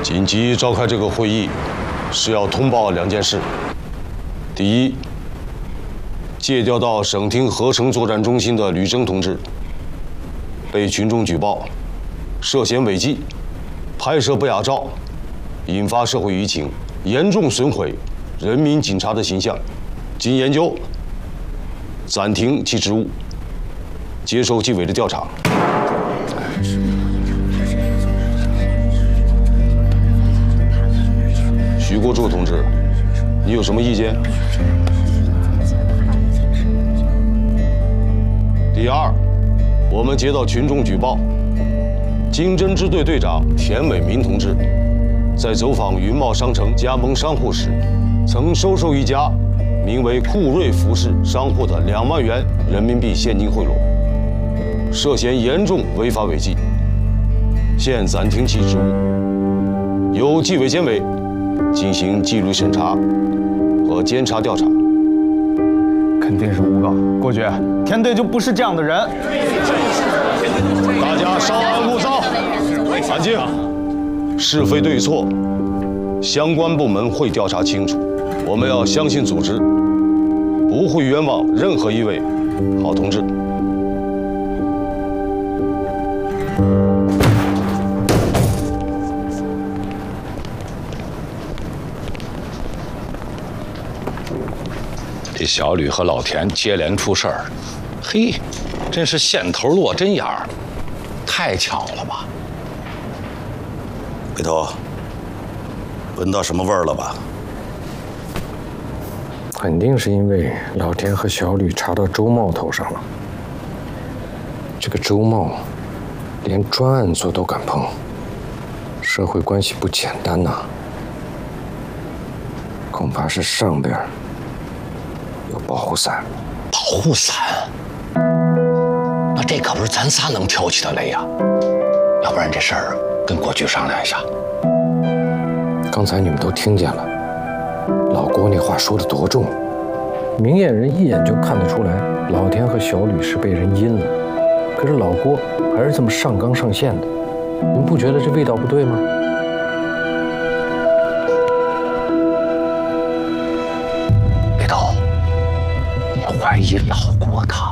紧急召开这个会议，是要通报2件事。第一，借调到省厅合成作战中心的吕征同志，被群众举报，涉嫌违纪，拍摄不雅照，引发社会舆情，严重损毁人民警察的形象。经研究，暂停其职务，接受纪委的调查。徐国柱同志，你有什么意见？第二，我们接到群众举报，经侦支队队长田伟民同志在走访云茂商城加盟商户时，曾收受一家名为酷瑞服饰商户的2万元人民币现金贿赂，涉嫌严重违法违纪，现暂停其职务，由纪委监委进行纪律审查和监察调查。 肯定是诬告，郭局，田队就不是这样的人。 大家稍安勿躁，安静。是非对错，相关部门会调查清楚。我们要相信组织，不会冤枉任何一位好同志。 这小吕和老田接连出事儿，嘿，真是线头落针眼儿，太巧了吧？ 北头，闻到什么味儿了吧？ 肯定是因为老田和小吕查到周茂头上了。这个周茂，连专案组都敢碰，社会关系不简单呐。恐怕是上边有保护伞。 保护伞？那这可不是咱仨能挑起的雷呀！要不然这事儿跟郭局商量一下。 刚才你们都听见了，老郭那话说的多重，明眼人一眼就看得出来，老田和小吕是被人阴了。可是老郭还是这么上纲上线的，你们不觉得这味道不对吗？ 北头，你怀疑老郭他？